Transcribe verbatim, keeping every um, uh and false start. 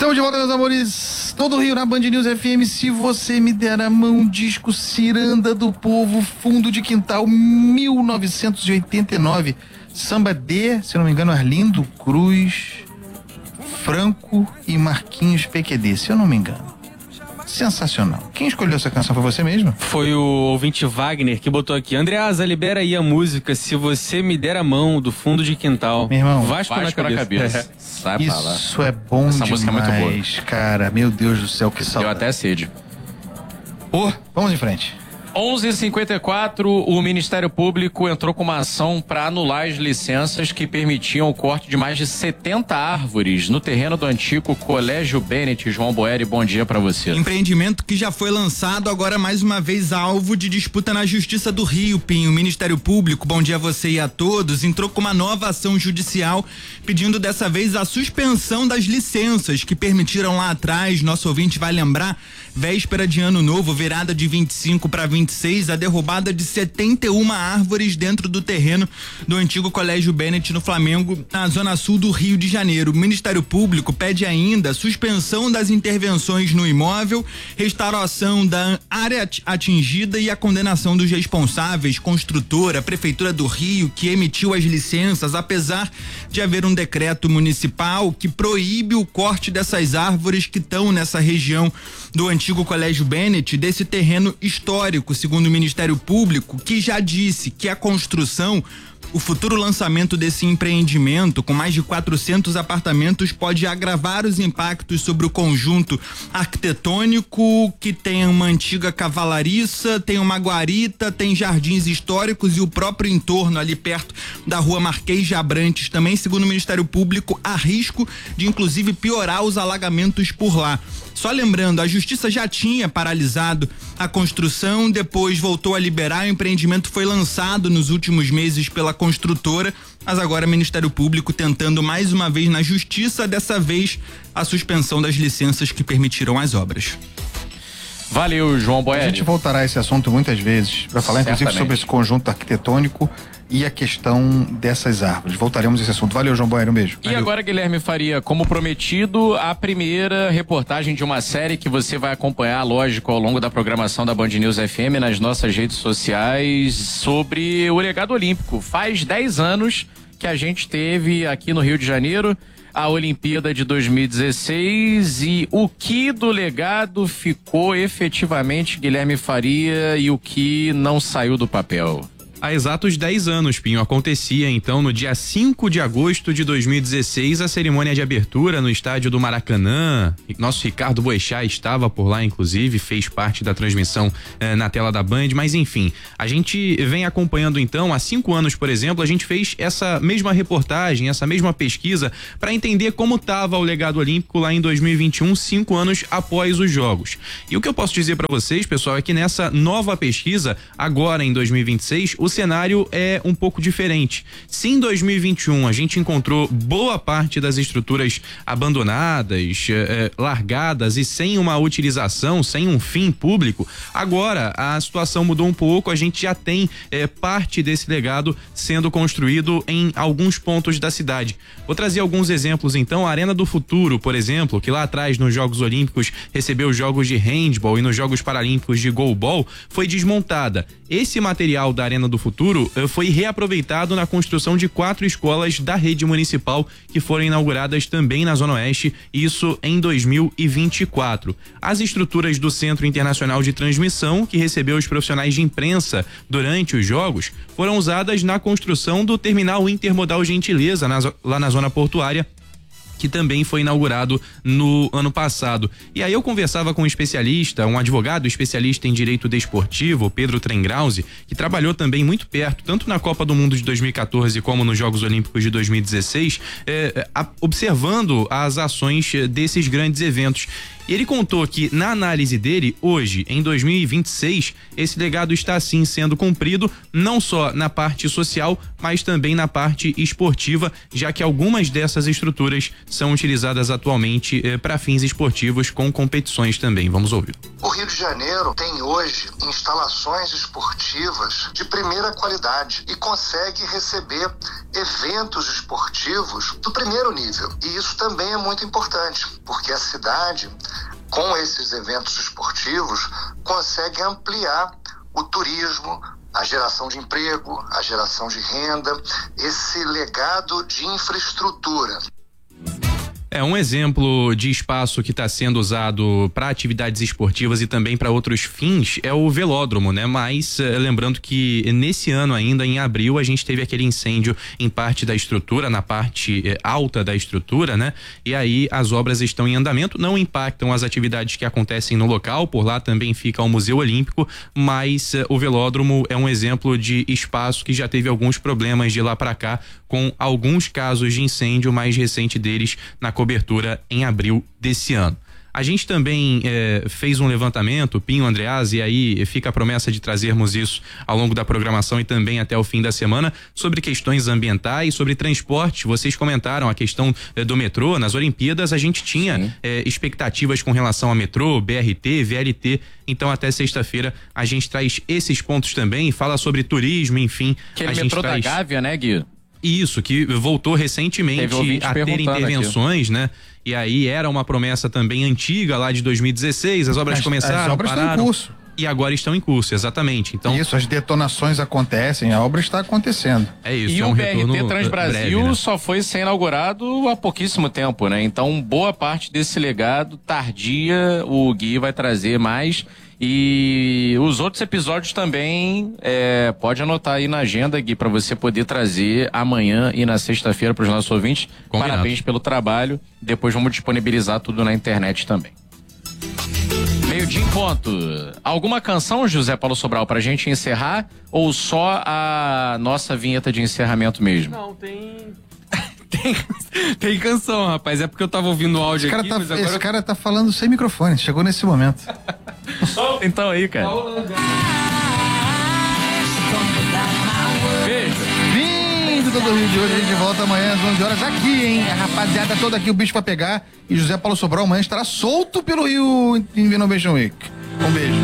Estamos de volta, meus amores. Todo o Rio na Band News F M. Se você me der a mão, disco Ciranda do Povo, fundo de quintal, mil novecentos e oitenta e nove. Samba de, se não me engano, Arlindo Cruz, Franco e Marquinhos P Q D, se eu não me engano. Sensacional. Quem escolheu essa canção foi você mesmo? Foi o ouvinte Wagner que botou aqui. Andreasa, libera aí a música Se Você Me Der a Mão, do fundo de quintal. Meu irmão, Vasco, Vasco na na cabeça. cabeça. Sai pra lá. isso é bom Essa demais, música é muito boa. cara. Meu Deus do céu, que Deu saudade. até sede. Pô, vamos em frente. onze e cinquenta e quatro, o Ministério Público entrou com uma ação para anular as licenças que permitiam o corte de mais de setenta árvores no terreno do antigo Colégio Bennett. João Boeri, bom dia para você. Empreendimento que já foi lançado, agora mais uma vez alvo de disputa na Justiça do Rio, Pinho. O Ministério Público, bom dia a você e a todos, entrou com uma nova ação judicial pedindo dessa vez a suspensão das licenças que permitiram lá atrás, nosso ouvinte vai lembrar, véspera de ano novo, virada de vinte e cinco para vinte e seis, a derrubada de setenta e uma árvores dentro do terreno do antigo Colégio Bennett no Flamengo, na zona sul do Rio de Janeiro. O Ministério Público pede ainda suspensão das intervenções no imóvel, restauração da área atingida e a condenação dos responsáveis, construtora, Prefeitura do Rio, que emitiu as licenças, apesar de haver um decreto municipal que proíbe o corte dessas árvores que estão nessa região do antigo Colégio Bennett, desse terreno histórico, segundo o Ministério Público, que já disse que a construção, o futuro lançamento desse empreendimento, com mais de quatrocentos apartamentos, pode agravar os impactos sobre o conjunto arquitetônico, que tem uma antiga cavalariça, tem uma guarita, tem jardins históricos e o próprio entorno ali perto da rua Marquês de Abrantes também, segundo o Ministério Público, há risco de inclusive piorar os alagamentos por lá. Só lembrando, a Justiça já tinha paralisado a construção, depois voltou a liberar, o empreendimento foi lançado nos últimos meses pela construtora, mas agora o Ministério Público tentando mais uma vez na Justiça, dessa vez a suspensão das licenças que permitiram as obras. Valeu, João Boeri. A gente voltará a esse assunto muitas vezes para falar inclusive sobre esse conjunto arquitetônico e a questão dessas árvores. Voltaremos a esse assunto. Valeu, João Boeri, um beijo. E agora, Guilherme Faria, como prometido, a primeira reportagem de uma série que você vai acompanhar, lógico, ao longo da programação da Band News F M nas nossas redes sociais, sobre o legado olímpico. Faz dez anos que a gente teve aqui no Rio de Janeiro a Olimpíada de dois mil e dezesseis e o que do legado ficou efetivamente, Guilherme Faria, e o que não saiu do papel? Há exatos dez anos, Pinho, acontecia então no dia cinco de agosto de dois mil e dezesseis a cerimônia de abertura no estádio do Maracanã. Nosso Ricardo Boechat estava por lá, inclusive, fez parte da transmissão eh, na tela da Band, mas enfim, a gente vem acompanhando então, há cinco anos, por exemplo, a gente fez essa mesma reportagem, essa mesma pesquisa para entender como estava o legado olímpico lá em dois mil e vinte e um, cinco anos após os Jogos. E o que eu posso dizer para vocês, pessoal, é que nessa nova pesquisa, agora em dois mil e vinte e seis, o cenário é um pouco diferente. Se em dois mil e vinte e um a gente encontrou boa parte das estruturas abandonadas, eh, largadas e sem uma utilização, sem um fim público, agora a situação mudou um pouco, a gente já tem eh, parte desse legado sendo construído em alguns pontos da cidade. Vou trazer alguns exemplos então. A Arena do Futuro, por exemplo, que lá atrás nos Jogos Olímpicos recebeu os jogos de handball e nos Jogos Paralímpicos de goalball, foi desmontada. Esse material da Arena do Futuro foi reaproveitado na construção de quatro escolas da rede municipal que foram inauguradas também na Zona Oeste, isso em dois mil e vinte e quatro. As estruturas do Centro Internacional de Transmissão, que recebeu os profissionais de imprensa durante os Jogos, foram usadas na construção do Terminal Intermodal Gentileza, na, lá na zona portuária, que também foi inaugurado no ano passado. E aí eu conversava com um especialista, um advogado especialista em direito desportivo, Pedro Trengrause, que trabalhou também muito perto, tanto na Copa do Mundo de dois mil e quatorze como nos Jogos Olímpicos de dois mil e dezesseis, eh, a, observando as ações desses grandes eventos. E ele contou que, na análise dele, hoje, em dois mil e vinte e seis, esse legado está sim sendo cumprido, não só na parte social, mas também na parte esportiva, já que algumas dessas estruturas são utilizadas atualmente eh, para fins esportivos com competições também. Vamos ouvir. O Rio de Janeiro tem hoje instalações esportivas de primeira qualidade e consegue receber eventos esportivos do primeiro nível. E isso também é muito importante, porque a cidade, com esses eventos esportivos, consegue ampliar o turismo, a geração de emprego, a geração de renda, esse legado de infraestrutura. É um exemplo de espaço que está sendo usado para atividades esportivas e também para outros fins é o velódromo, né? Mas eh, lembrando que nesse ano ainda, em abril, a gente teve aquele incêndio em parte da estrutura, na parte eh, alta da estrutura, né? E aí as obras estão em andamento, não impactam as atividades que acontecem no local, por lá também fica o Museu Olímpico, mas eh, o velódromo é um exemplo de espaço que já teve alguns problemas de lá para cá, com alguns casos de incêndio, mais recente deles na cobertura em abril desse ano. A gente também eh, fez um levantamento, Pinho, Andreasa, e aí fica a promessa de trazermos isso ao longo da programação e também até o fim da semana, sobre questões ambientais, sobre transporte. Vocês comentaram a questão eh, do metrô. Nas Olimpíadas a gente tinha eh, expectativas com relação a metrô, B R T, V L T. Então até sexta-feira a gente traz esses pontos também, fala sobre turismo, enfim. Aquele a gente metrô traz... da Gávea, né, Gui? Isso, que voltou recentemente a ter intervenções, aqui. né? E aí era uma promessa também antiga lá de dois mil e dezesseis, as obras as, começaram, as obras pararam, estão em curso. E agora estão em curso, exatamente. Então, isso, as detonações acontecem, a obra está acontecendo. É isso, e é um o B R T retorno Transbrasil breve, né? só foi ser inaugurado há pouquíssimo tempo, né? Então, boa parte desse legado tardia, o Gui vai trazer mais. E os outros episódios também, é, pode anotar aí na agenda, Gui, para você poder trazer amanhã e na sexta-feira para os nossos ouvintes. Combinado. Parabéns pelo trabalho. Depois vamos disponibilizar tudo na internet também. Meio-dia em ponto. Alguma canção, José Paulo Sobral, pra gente encerrar? Ou só a nossa vinheta de encerramento mesmo? Não, tem... tem, tem canção, rapaz. É porque eu tava ouvindo o áudio esse cara aqui, tá, mas agora... Esse cara tá falando sem microfone, chegou nesse momento. Então aí, cara. Beijo. Vindo do Rio de hoje, a gente volta amanhã às onze horas aqui, hein? A rapaziada toda aqui, o bicho vai pegar. E José Paulo Sobral amanhã estará solto pelo Rio em Innovation Week. Um beijo.